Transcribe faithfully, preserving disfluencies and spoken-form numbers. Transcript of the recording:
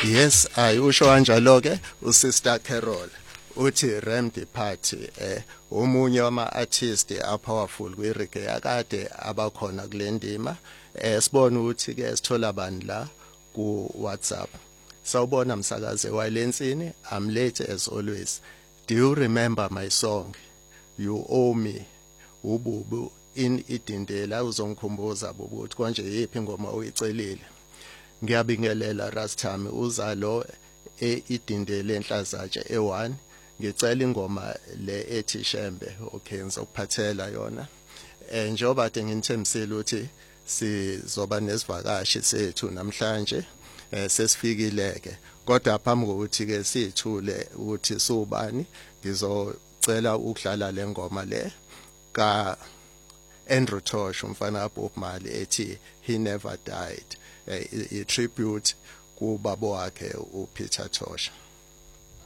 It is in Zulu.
Yes, ay usho kanjalo ke uSister Carol uthi Remedy Party eh omunye wama artist apowerful kwireggae yakade abakhona kulendima eh sibona ukuthi ke sithola bani la ku WhatsApp. Sawubona msakaze walensini, I'm late as always. Do you remember my song You Owe Me ububu in idindela uzongikhumbuza ukuthi konje yipi ingoma oyicelile. Ngiyabingelela Rastami uzalo e idindele enhlazatshe e one ngicela ingoma le ethi Shembe. Okay ngizokuphathela yona eh njoba kade nginithembisile ukuthi sizoba nesivakashi sethu namhlanje eh sesifikileke kodwa phambi kokuthi ke sithule ukuthi subani ngizocela ukudlala le ngoma le ka Andrew Tosh umfana kaBob Marley ethi He Never Died, a tribute kubaba wakhe uPeter Tosh.